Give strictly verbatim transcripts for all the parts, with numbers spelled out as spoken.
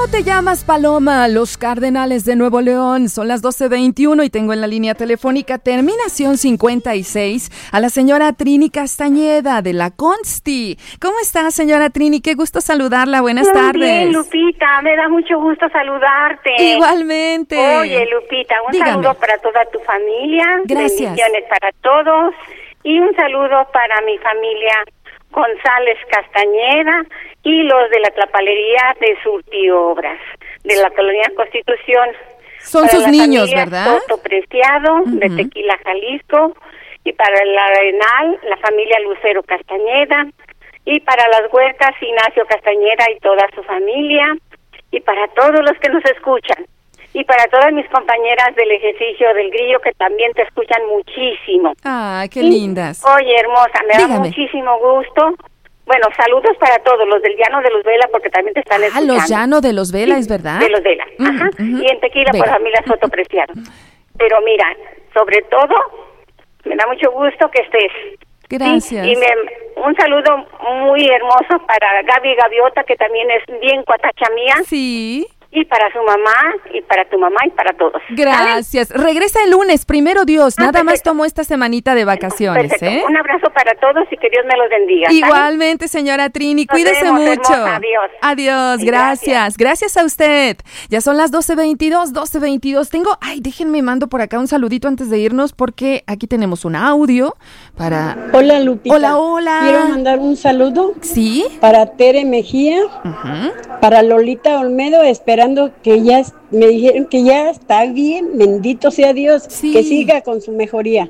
¿Cómo te llamas, Paloma? Los Cardenales de Nuevo León. Son las doce veintiuno y tengo en la línea telefónica terminación cincuenta y seis a la señora Trini Castañeda de la Consti. ¿Cómo está, señora Trini? Qué gusto saludarla. Buenas Muy tardes. Bien, Lupita. Me da mucho gusto saludarte. Igualmente. Oye, Lupita, un Dígame. saludo para toda tu familia. Gracias. Bendiciones para todos. Y un saludo para mi familia González Castañeda y los de la Tlapalería de Surtiobras, de la Colonia Constitución. Son para sus la niños, familia ¿verdad? Soto Preciado, Uh-huh. de Tequila, Jalisco, y para el Arenal, la familia Lucero Castañeda, y para las Huertas, Ignacio Castañeda y toda su familia, y para todos los que nos escuchan, y para todas mis compañeras del ejercicio del Grillo que también te escuchan muchísimo. Ah, qué Y, lindas. Oye, hermosa, me Dígame. da muchísimo gusto. Bueno, saludos para todos, los del Llano de los Vela, porque también te están Ah, escuchando. los Llano de los Vela, ¿es verdad? De los Vela, Uh-huh, ajá. uh-huh. Y en Tequila, por Vela. familia Soto Preciado. Pero mira, sobre todo, me da mucho gusto que estés. Gracias. Sí, y me, un saludo muy hermoso para Gaby Gaviota, que también es bien cuatacha mía. Sí. Y para su mamá, y para tu mamá, y para todos. Gracias. ¿Sale? Regresa el lunes, primero Dios. Ah, Nada perfecto. más tomó esta semanita de vacaciones, Perfecto. ¿eh? Un abrazo para todos y que Dios me los bendiga. ¿sale? Igualmente, señora Trini. Nos Cuídese vemos, mucho. hermosa. Adiós. Adiós, Sí, gracias. gracias. Gracias a usted. Ya son las doce veintidós, doce veintidós. Tengo, ay, déjenme mando por acá un saludito antes de irnos porque aquí tenemos un audio para... Hola, Lupita. Hola, hola. Quiero mandar un saludo ¿Sí? para Tere Mejía, Uh-huh. para Lolita Olmedo, esperando que ya, me dijeron que ya está bien, bendito sea Dios, Sí. que siga con su mejoría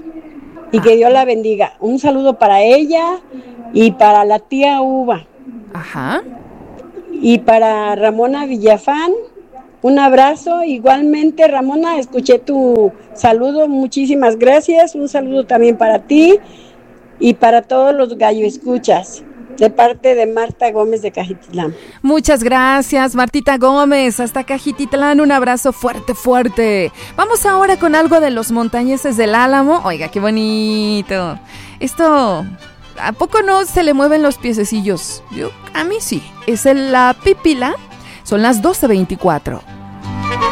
y que Dios la bendiga. Un saludo para ella y para la tía Uva Ajá. y para Ramona Villafán. Un abrazo, igualmente Ramona, escuché tu saludo, muchísimas gracias. Un saludo también para ti y para todos los gallo escuchas, de parte de Marta Gómez de Cajititlán. Muchas gracias, Martita Gómez. Hasta Cajititlán, un abrazo fuerte, fuerte. Vamos ahora con algo de los montañeses del Álamo. Oiga, qué bonito. Esto, ¿a poco no se le mueven los piececillos? Yo, a mí sí. Es el, la pípila. Son las doce veinticuatro.